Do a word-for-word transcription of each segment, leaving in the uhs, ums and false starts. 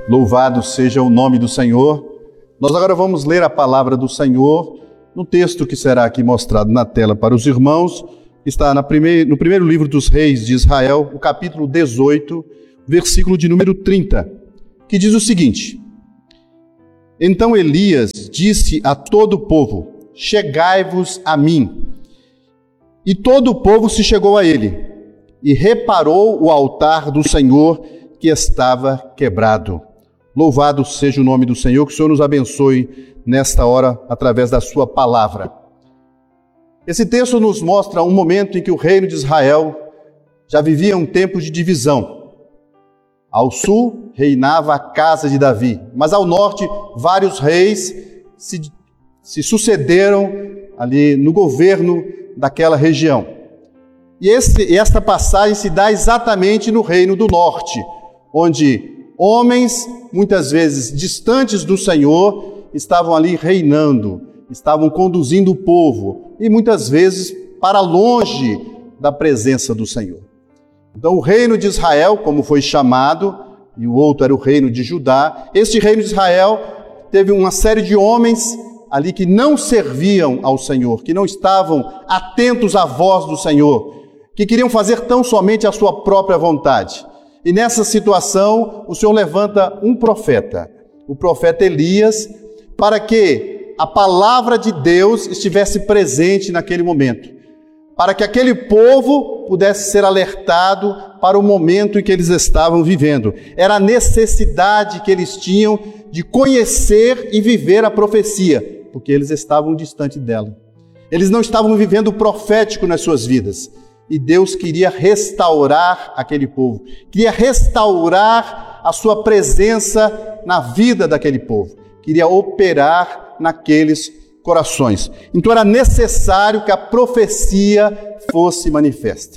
Louvado seja o nome do Senhor. Nós agora vamos ler a palavra do Senhor no texto que será aqui mostrado na tela para os irmãos. Está na primeir, no primeiro livro dos reis de Israel, o capítulo dezoito, versículo de número trinta, que diz o seguinte: Então Elias disse a todo o povo: Chegai-vos a mim. E todo o povo se chegou a ele, e reparou o altar do Senhor que estava quebrado. Louvado seja o nome do Senhor, que o Senhor nos abençoe nesta hora através da sua palavra. Esse texto nos mostra um momento em que o reino de Israel já vivia um tempo de divisão. Ao sul reinava a casa de Davi, mas ao norte vários reis se, se sucederam ali no governo daquela região. E esse, esta passagem se dá exatamente no reino do norte, onde homens, muitas vezes distantes do Senhor, estavam ali reinando, estavam conduzindo o povo, e muitas vezes para longe da presença do Senhor. Então o reino de Israel, como foi chamado, e o outro era o reino de Judá, este reino de Israel teve uma série de homens ali que não serviam ao Senhor, que não estavam atentos à voz do Senhor, que queriam fazer tão somente a sua própria vontade. E nessa situação, o Senhor levanta um profeta, o profeta Elias, para que a palavra de Deus estivesse presente naquele momento, para que aquele povo pudesse ser alertado para o momento em que eles estavam vivendo. Era a necessidade que eles tinham de conhecer e viver a profecia, porque eles estavam distante dela. Eles não estavam vivendo o profético nas suas vidas. E Deus queria restaurar aquele povo, queria restaurar a sua presença na vida daquele povo, queria operar naqueles corações. Então era necessário que a profecia fosse manifesta.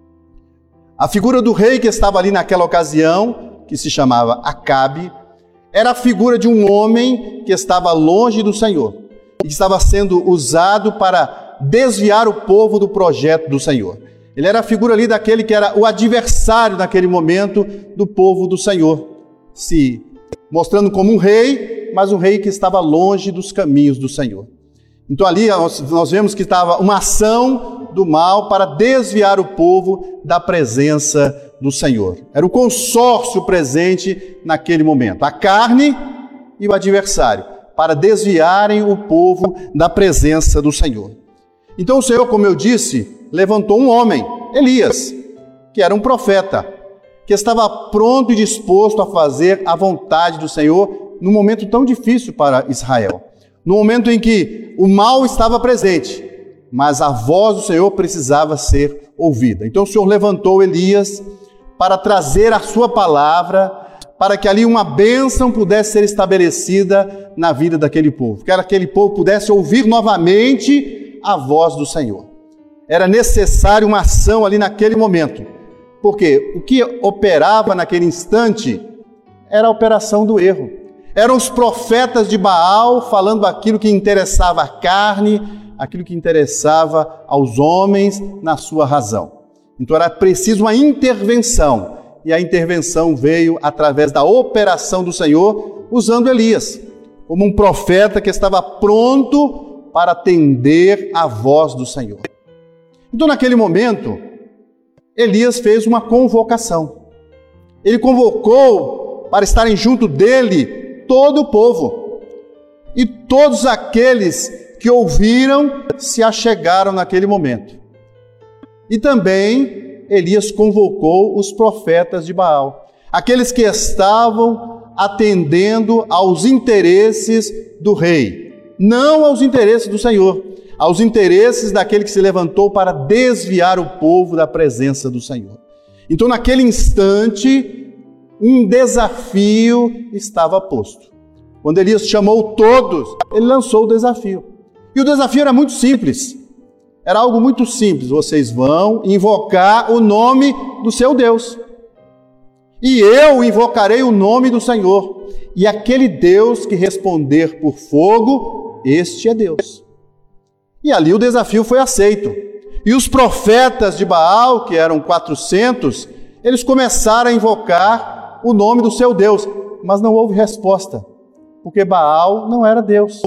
A figura do rei que estava ali naquela ocasião, que se chamava Acabe, era a figura de um homem que estava longe do Senhor e que estava sendo usado para desviar o povo do projeto do Senhor. Ele era a figura ali daquele que era o adversário naquele momento do povo do Senhor, se mostrando como um rei, mas um rei que estava longe dos caminhos do Senhor. Então ali nós, nós vemos que estava uma ação do mal para desviar o povo da presença do Senhor. Era o consórcio presente naquele momento, a carne e o adversário, para desviarem o povo da presença do Senhor. Então o Senhor, como eu disse, levantou um homem, Elias, que era um profeta, que estava pronto e disposto a fazer a vontade do Senhor num momento tão difícil para Israel. No momento em que o mal estava presente, mas a voz do Senhor precisava ser ouvida. Então o Senhor levantou Elias para trazer a sua palavra, para que ali uma bênção pudesse ser estabelecida na vida daquele povo, que aquele povo pudesse ouvir novamente a voz do Senhor. Era necessário uma ação ali naquele momento, porque o que operava naquele instante era a operação do erro. Eram os profetas de Baal falando aquilo que interessava à carne, aquilo que interessava aos homens na sua razão. Então era preciso uma intervenção, e a intervenção veio através da operação do Senhor, usando Elias, como um profeta que estava pronto para atender à voz do Senhor. Então, naquele momento, Elias fez uma convocação. Ele convocou para estarem junto dele todo o povo. E todos aqueles que ouviram se achegaram naquele momento. E também Elias convocou os profetas de Baal, aqueles que estavam atendendo aos interesses do rei, não aos interesses do Senhor, aos interesses daquele que se levantou para desviar o povo da presença do Senhor. Então, naquele instante, um desafio estava posto. Quando Elias chamou todos, ele lançou o desafio. E o desafio era muito simples. Era algo muito simples. Vocês vão invocar o nome do seu Deus. E eu invocarei o nome do Senhor. E aquele Deus que responder por fogo, este é Deus. E ali o desafio foi aceito. E os profetas de Baal, que eram quatrocentos, eles começaram a invocar o nome do seu Deus, mas não houve resposta, porque Baal não era Deus.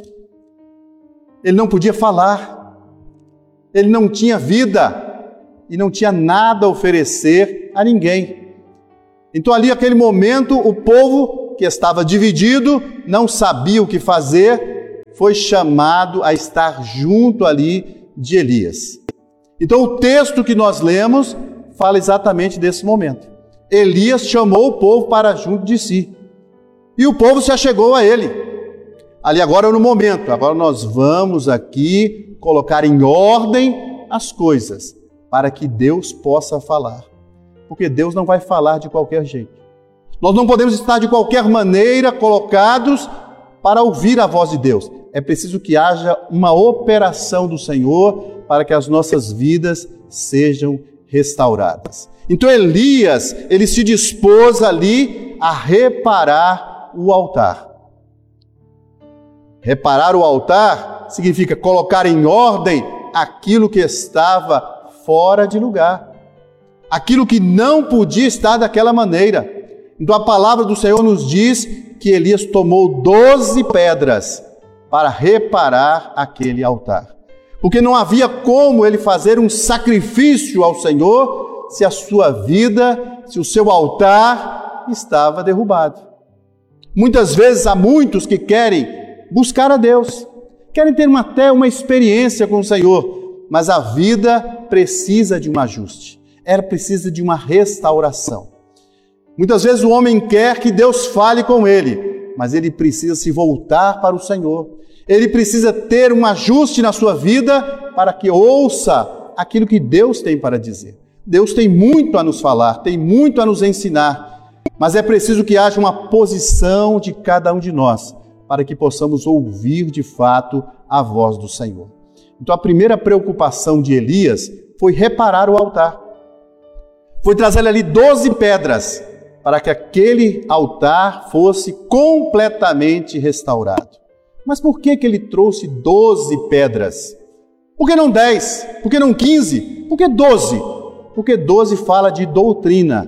Ele não podia falar, ele não tinha vida e não tinha nada a oferecer a ninguém. Então ali, naquele momento, o povo que estava dividido, não sabia o que fazer, foi chamado a estar junto ali de Elias. Então o texto que nós lemos fala exatamente desse momento. Elias chamou o povo para junto de si, e o povo se achegou a ele. Ali agora no momento, agora nós vamos aqui colocar em ordem as coisas, para que Deus possa falar. Porque Deus não vai falar de qualquer jeito. Nós não podemos estar de qualquer maneira colocados para ouvir a voz de Deus. É preciso que haja uma operação do Senhor para que as nossas vidas sejam restauradas. Então Elias, ele se dispôs ali a reparar o altar. Reparar o altar significa colocar em ordem aquilo que estava fora de lugar. Aquilo que não podia estar daquela maneira. Então a palavra do Senhor nos diz que Elias tomou doze pedras para reparar aquele altar. Porque não havia como ele fazer um sacrifício ao Senhor se a sua vida, se o seu altar estava derrubado. Muitas vezes há muitos que querem buscar a Deus, querem ter uma, até uma experiência com o Senhor, mas a vida precisa de um ajuste. Ela precisa de uma restauração. Muitas vezes o homem quer que Deus fale com ele, mas ele precisa se voltar para o Senhor. Ele precisa ter um ajuste na sua vida para que ouça aquilo que Deus tem para dizer. Deus tem muito a nos falar, tem muito a nos ensinar, mas é preciso que haja uma posição de cada um de nós para que possamos ouvir de fato a voz do Senhor. Então a primeira preocupação de Elias foi reparar o altar. Foi trazer ali doze pedras para que aquele altar fosse completamente restaurado. Mas por que que ele trouxe doze pedras? Por que não dez? Por que não quinze? Por que doze? Porque doze fala de doutrina.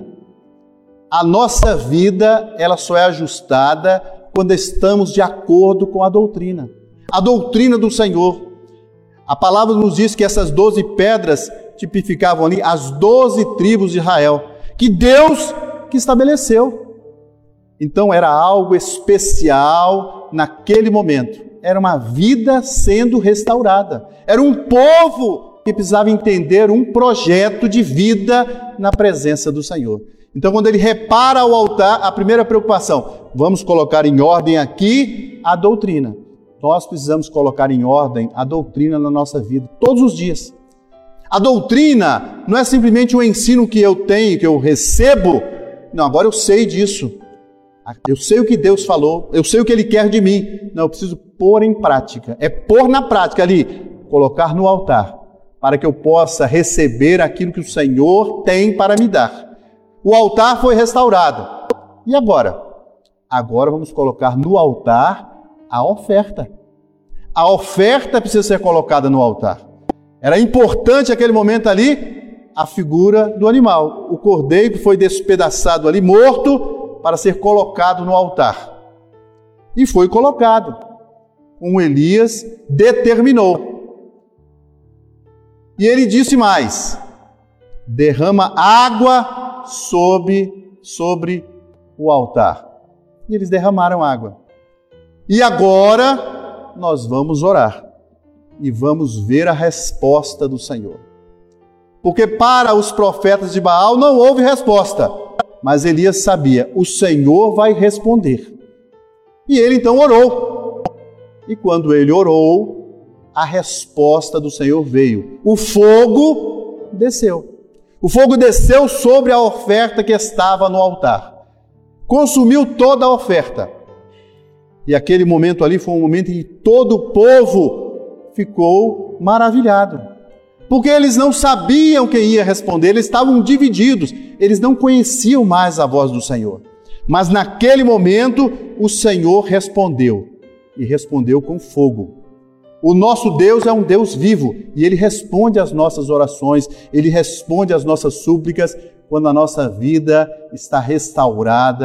A nossa vida, ela só é ajustada quando estamos de acordo com a doutrina. A doutrina do Senhor. A palavra nos diz que essas doze pedras tipificavam ali as doze tribos de Israel, que Deus que estabeleceu. Então era algo especial naquele momento. Era uma vida sendo restaurada. Era um povo que precisava entender um projeto de vida na presença do Senhor. Então quando ele repara o altar, a primeira preocupação, vamos colocar em ordem aqui a doutrina. Nós precisamos colocar em ordem a doutrina na nossa vida, todos os dias. A doutrina não é simplesmente um ensino que eu tenho, que eu recebo. Não, agora eu sei disso. Eu sei o que Deus falou, eu sei o que Ele quer de mim. Não, eu preciso pôr em prática. É pôr na prática ali, colocar no altar, para que eu possa receber aquilo que o Senhor tem para me dar. O altar foi restaurado. E agora? Agora vamos colocar no altar a oferta. A oferta precisa ser colocada no altar. Era importante naquele momento ali a figura do animal. O cordeiro que foi despedaçado ali, morto, para ser colocado no altar. E foi colocado. Como Elias determinou. E ele disse mais: derrama água sobre, sobre o altar. E eles derramaram água. E agora nós vamos orar. E vamos ver a resposta do Senhor. Porque para os profetas de Baal não houve resposta. Mas Elias sabia, o Senhor vai responder. E ele então orou. E quando ele orou, a resposta do Senhor veio. O fogo desceu. O fogo desceu sobre a oferta que estava no altar. Consumiu toda a oferta. E aquele momento ali foi um momento em que todo o povo ficou maravilhado. Porque eles não sabiam quem ia responder, eles estavam divididos, eles não conheciam mais a voz do Senhor. Mas naquele momento, o Senhor respondeu, e respondeu com fogo. O nosso Deus é um Deus vivo, e Ele responde às nossas orações, Ele responde às nossas súplicas, quando a nossa vida está restaurada,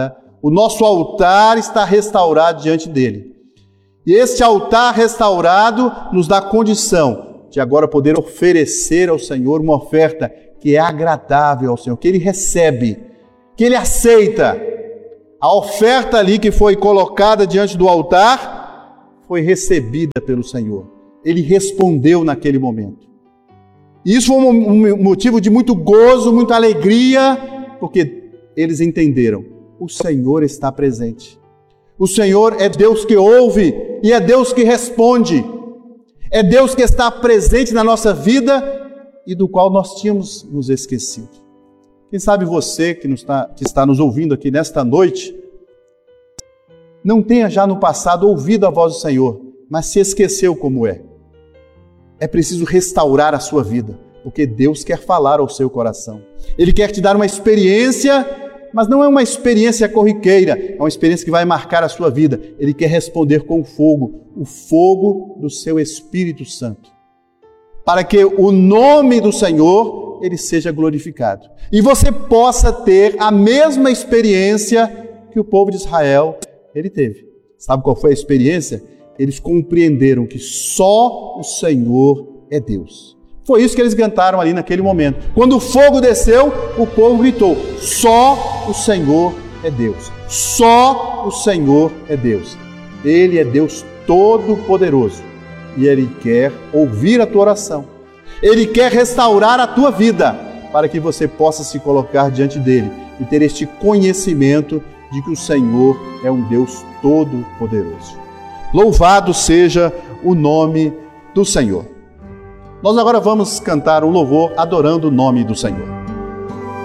O nosso altar está restaurado diante dele. E este altar restaurado nos dá condição de agora poder oferecer ao Senhor uma oferta que é agradável ao Senhor, que ele recebe, que ele aceita. A oferta ali que foi colocada diante do altar foi recebida pelo Senhor. Ele respondeu naquele momento. E isso foi um motivo de muito gozo, muita alegria, porque eles entenderam: o Senhor está presente. O Senhor é Deus que ouve e é Deus que responde. É Deus que está presente na nossa vida e do qual nós tínhamos nos esquecido. Quem sabe você que, nos está, que está nos ouvindo aqui nesta noite, não tenha já no passado ouvido a voz do Senhor, mas se esqueceu como é. É preciso restaurar a sua vida, porque Deus quer falar ao seu coração. Ele quer te dar uma experiência, mas não é uma experiência corriqueira, é uma experiência que vai marcar a sua vida. Ele quer responder com fogo, o fogo do seu Espírito Santo, para que o nome do Senhor ele seja glorificado. E você possa ter a mesma experiência que o povo de Israel ele teve. Sabe qual foi a experiência? Eles compreenderam que só o Senhor é Deus. Foi isso que eles cantaram ali naquele momento. Quando o fogo desceu, o povo gritou: só o Senhor é Deus. Só o Senhor é Deus. Ele é Deus Todo-Poderoso. E Ele quer ouvir a tua oração. Ele quer restaurar a tua vida, para que você possa se colocar diante dEle e ter este conhecimento de que o Senhor é um Deus Todo-Poderoso. Louvado seja o nome do Senhor. Nós agora vamos cantar um louvor adorando o nome do Senhor.